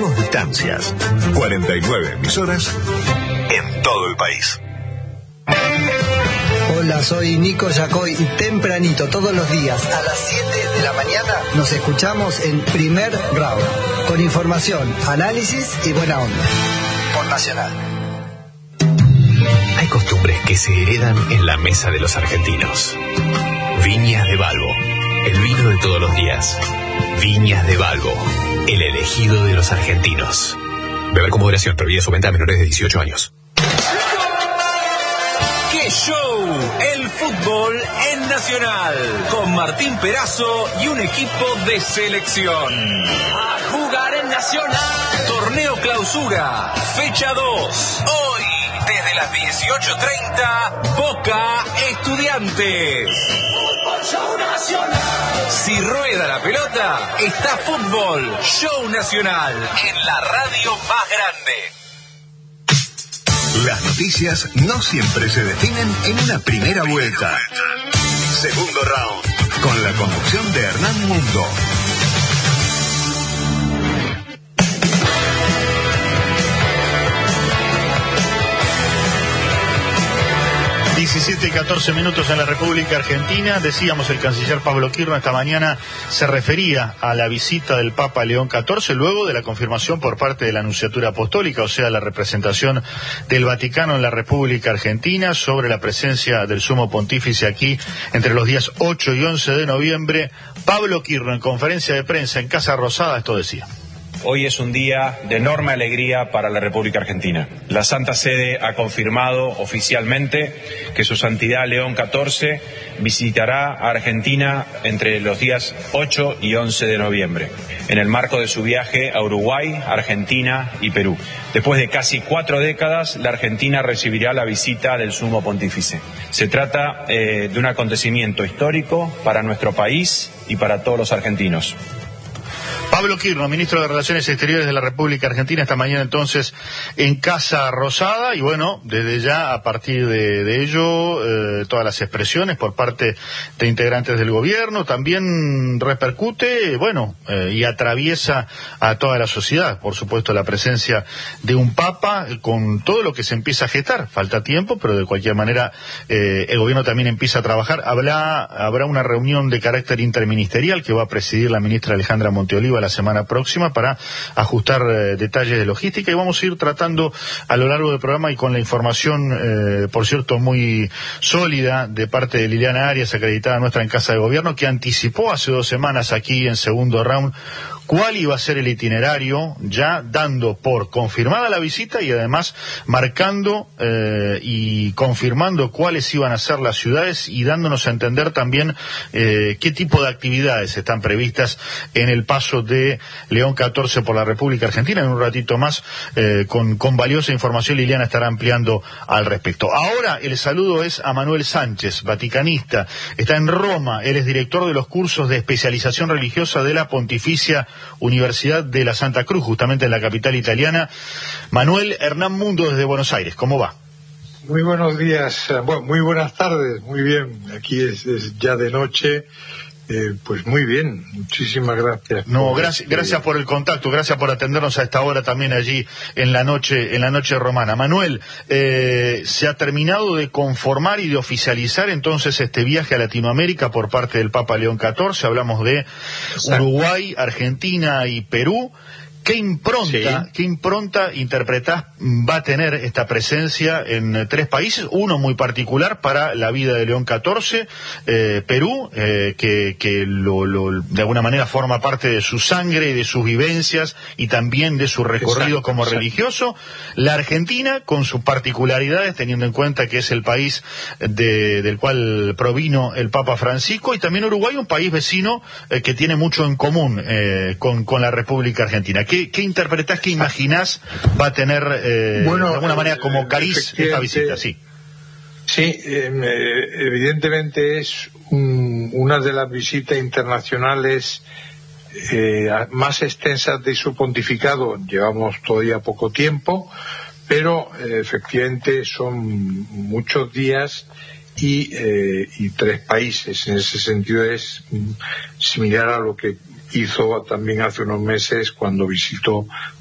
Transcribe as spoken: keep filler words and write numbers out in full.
Cortamos distancias. cuarenta y nueve emisoras en todo el país. Hola, soy Nico Yacoy y tempranito todos los días a las siete de la mañana nos escuchamos en Primer Round, con información, análisis y buena onda. Por Nacional. Hay costumbres que se heredan en la mesa de los argentinos. Viñas de Balbo, el vino de todos los días. Viñas de Balbo, el elegido de los argentinos. Beber con moderación, prohibida su venta a menores de dieciocho años. ¡Qué show! El fútbol en Nacional, con Martín Perazo y un equipo de selección. A jugar en Nacional. Torneo Clausura, fecha dos. Hoy, desde las dieciocho treinta, Boca Estudiantes. Fútbol Show Nacional. Si rueda la pelota, está Fútbol Show Nacional en la radio más grande. Las noticias no siempre se definen en una primera vuelta. Segundo round, con la conducción de Hernán Mundo. diecisiete y catorce minutos en la República Argentina. Decíamos, el canciller Pablo Kirno esta mañana se refería a la visita del Papa León catorce luego de la confirmación por parte de la Nunciatura Apostólica, o sea, la representación del Vaticano en la República Argentina, sobre la presencia del Sumo Pontífice aquí entre los días ocho y once de noviembre. Pablo Kirno, en conferencia de prensa en Casa Rosada, esto decía. Hoy es un día de enorme alegría para la República Argentina. La Santa Sede ha confirmado oficialmente que Su Santidad León catorce visitará a Argentina entre los días ocho y once de noviembre, en el marco de su viaje a Uruguay, Argentina y Perú. Después de casi cuatro décadas, la Argentina recibirá la visita del Sumo Pontífice. Se trata eh, de un acontecimiento histórico para nuestro país y para todos los argentinos. Pablo Kirno, ministro de Relaciones Exteriores de la República Argentina, esta mañana entonces en Casa Rosada, y bueno, desde ya a partir de, de ello, eh, todas las expresiones por parte de integrantes del gobierno, también repercute, bueno, eh, y atraviesa a toda la sociedad, por supuesto, la presencia de un Papa, eh, con todo lo que se empieza a gestar. Falta tiempo, pero de cualquier manera eh, el gobierno también empieza a trabajar. Habrá, habrá una reunión de carácter interministerial que va a presidir la ministra Alejandra Monteoliva la semana próxima para ajustar eh, detalles de logística, y vamos a ir tratando a lo largo del programa, y con la información, eh, por cierto, muy sólida de parte de Liliana Arias, acreditada nuestra en Casa de Gobierno, que anticipó hace dos semanas aquí en Segundo Round cuál iba a ser el itinerario, ya dando por confirmada la visita y además marcando eh, y confirmando cuáles iban a ser las ciudades, y dándonos a entender también eh, qué tipo de actividades están previstas en el paso de León catorce por la República Argentina. En un ratito más, eh, con, con valiosa información, Liliana estará ampliando al respecto. Ahora el saludo es a Manuel Sánchez, vaticanista, está en Roma, él es director de los cursos de especialización religiosa de la Pontificia Universidad de la Santa Cruz, justamente en la capital italiana. Manuel, Hernán Mundo desde Buenos Aires, ¿cómo va? Muy buenos días, bueno, muy buenas tardes, muy bien, aquí es, es ya de noche. Eh, pues muy bien, muchísimas gracias. No, gracias, gracias por el contacto, gracias por atendernos a esta hora también allí en la noche, en la noche romana. Manuel, eh, se ha terminado de conformar y de oficializar entonces este viaje a Latinoamérica por parte del Papa León catorce. Hablamos de Uruguay, Argentina y Perú. ¿Qué impronta, sí. qué impronta interpretás va a tener esta presencia en tres países? Uno muy particular para la vida de León catorce, eh, Perú, eh, que, que lo, lo, de alguna manera forma parte de su sangre y de sus vivencias y también de su recorrido exacto, como exacto. religioso. La Argentina, con sus particularidades, teniendo en cuenta que es el país de, del cual provino el Papa Francisco, y también Uruguay, un país vecino eh, que tiene mucho en común eh, con, con la República Argentina. ¿Qué ¿Qué, qué interpretás, qué imaginás va a tener eh, bueno, de alguna manera como cariz esta visita? Sí, sí eh, evidentemente es un, una de las visitas internacionales eh, más extensas de su pontificado. Llevamos todavía poco tiempo, pero eh, efectivamente son muchos días y, eh, y tres países. En ese sentido es similar a lo que hizo también hace unos meses cuando visitó